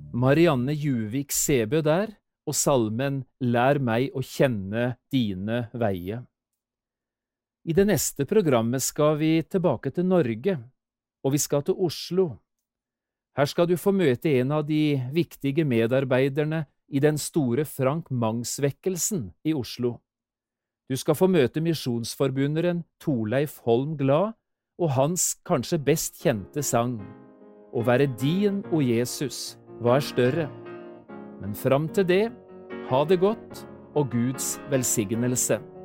Marianne Juvik Sebø der, og salmen «Lær meg å kjenne dine veie». I det neste programmet skal vi tilbake til Norge, og vi skal til Oslo. Her skal du få møte en av de viktige medarbeiderne i den store Frank Mangs-vekkelsen i Oslo. Du skal få møte misjonsforbunderen Torleif Holm Glad og hans kanskje best kjente sang, «Å være din, o Jesus, hva er større?» Men fram til det, ha det godt og Guds velsignelse.